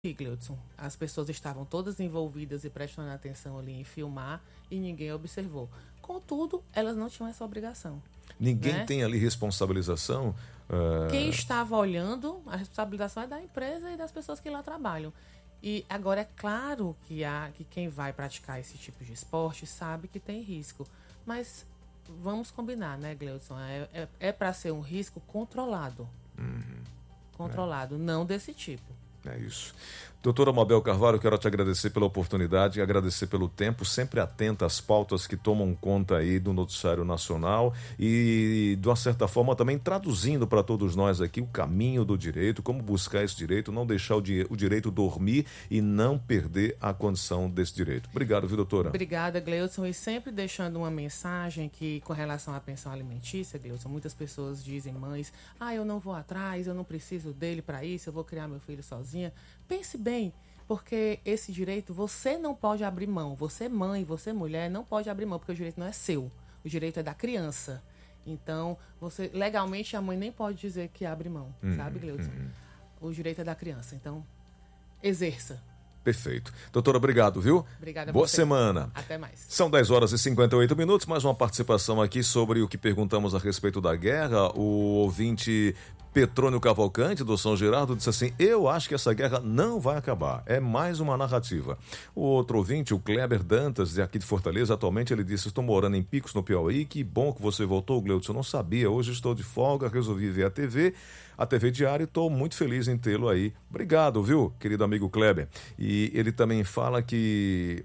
Gleudson, as pessoas estavam todas envolvidas e prestando atenção ali em filmar e ninguém observou. Contudo, elas não tinham essa obrigação. Ninguém né? tem ali responsabilização? Quem estava olhando, a responsabilização é da empresa e das pessoas que lá trabalham. E agora é claro que quem vai praticar esse tipo de esporte sabe que tem risco. Mas vamos combinar, né, Gleudson? É para ser um risco controlado. Controlado, não desse tipo. É isso. Doutora Mabel Carvalho, quero te agradecer pela oportunidade, agradecer pelo tempo, sempre atenta às pautas que tomam conta aí do noticiário nacional e, de uma certa forma, também traduzindo para todos nós aqui o caminho do direito, como buscar esse direito, não deixar o direito dormir e não perder a condição desse direito. Obrigado, viu, doutora? Obrigada, Gleudson, e sempre deixando uma mensagem que, com relação à pensão alimentícia, Gleudson, muitas pessoas dizem, mães, eu não vou atrás, eu não preciso dele para isso, eu vou criar meu filho sozinha. Pense bem, porque esse direito você não pode abrir mão. Você, mãe, você, mulher, não pode abrir mão, porque o direito não é seu. O direito é da criança. Então, legalmente, a mãe nem pode dizer que abre mão, sabe, Gleudson? O direito é da criança. Então, exerça. Perfeito. Doutora, obrigado, viu? Obrigada a Boa você. semana. Até mais. São 10 horas e 58 minutos, mais uma participação aqui sobre o que perguntamos a respeito da guerra. O ouvinte Petrônio Cavalcante, do São Gerardo, disse assim: eu acho que essa guerra não vai acabar, é mais uma narrativa. O outro ouvinte, o Kleber Dantas, aqui de Fortaleza, atualmente ele disse: estou morando em Picos, no Piauí, que bom que você voltou, Gleudson, eu não sabia, hoje estou de folga, resolvi ver a TV Diário, e estou muito feliz em tê-lo aí. Obrigado, viu, querido amigo Kleber. E ele também fala que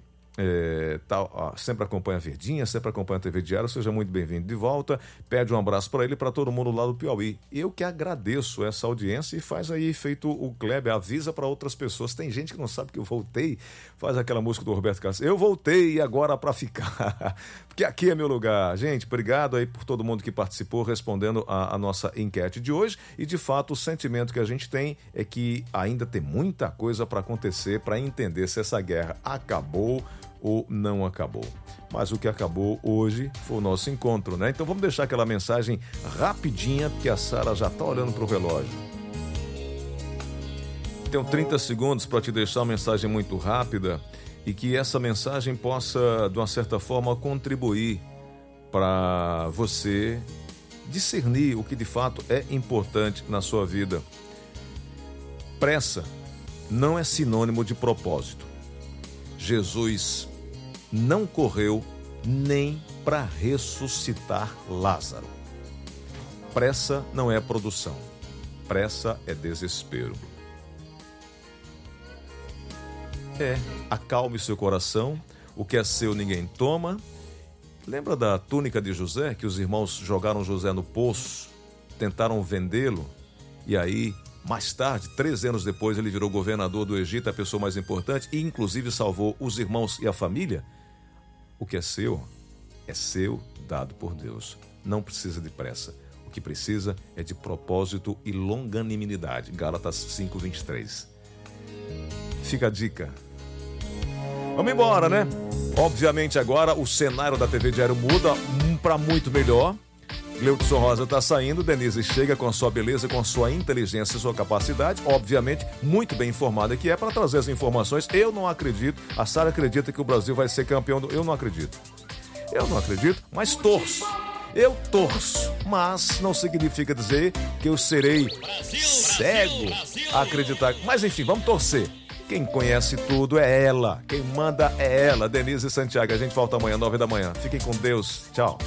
sempre acompanha a Verdinha, sempre acompanha a TV Diário, seja muito bem-vindo de volta, pede um abraço para ele e para todo mundo lá do Piauí. Eu que agradeço essa audiência e faz aí, feito o Kleber, avisa para outras pessoas. Tem gente que não sabe que eu voltei, faz aquela música do Roberto Carlos, eu voltei e agora para ficar, porque aqui é meu lugar. Gente, obrigado aí por todo mundo que participou respondendo a nossa enquete de hoje, e de fato o sentimento que a gente tem é que ainda tem muita coisa para acontecer para entender se essa guerra acabou ou não acabou. Mas o que acabou hoje foi o nosso encontro, né? Então vamos deixar aquela mensagem rapidinha, porque a Sara já está olhando para o relógio. Tenho 30 segundos para te deixar uma mensagem muito rápida e que essa mensagem possa, de uma certa forma, contribuir para você discernir o que de fato é importante na sua vida. Pressa não é sinônimo de propósito. Jesus não correu nem para ressuscitar Lázaro. Pressa não é produção. Pressa é desespero. Acalme seu coração. O que é seu ninguém toma. Lembra da túnica de José, que os irmãos jogaram José no poço, tentaram vendê-lo, e aí, mais tarde, 13 anos depois, ele virou governador do Egito, a pessoa mais importante, e inclusive salvou os irmãos e a família? O que é seu, dado por Deus. Não precisa de pressa. O que precisa é de propósito e longanimidade. Gálatas 5:23. Fica a dica. Vamos embora, né? Obviamente agora o cenário da TV Diário muda para muito melhor. Gleudson Rosa está saindo, Denise chega com a sua beleza, com a sua inteligência e sua capacidade, obviamente muito bem informada que é, para trazer as informações. Eu não acredito, a Sara acredita que o Brasil vai ser campeão eu não acredito, mas torço. Eu torço, mas não significa dizer que eu serei cego a acreditar. Mas enfim, vamos torcer. Quem conhece tudo é ela, quem manda é ela, Denise Santiago. A gente volta amanhã, 9 da manhã. Fiquem com Deus, tchau.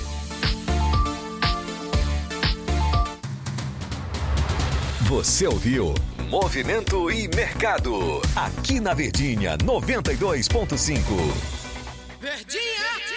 Você ouviu Movimento e Mercado, aqui na Verdinha 92.5. Verdinha!